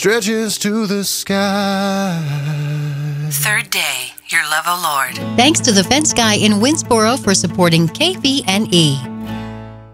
stretches to the sky. Third Day, Your Love, O Lord. Thanks to the Fence Guy in Winsboro for supporting KVNE.